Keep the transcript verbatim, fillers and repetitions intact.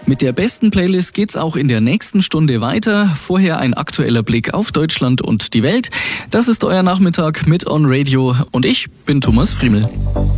Mit der besten Playlist geht's auch in der nächsten Stunde weiter. Vorher ein aktueller Blick auf Deutschland und die Welt. Das ist euer Nachmittag mit On Radio und ich bin Thomas Friemel.